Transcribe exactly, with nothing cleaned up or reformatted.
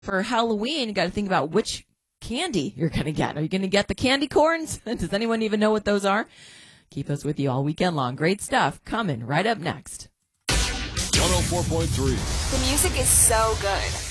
For Halloween, you got to think about which candy you're going to get. Are you going to get the candy corns? Does anyone even know what those are? Keep us with you all weekend long. Great stuff coming right up next. one oh four point three. The music is so good.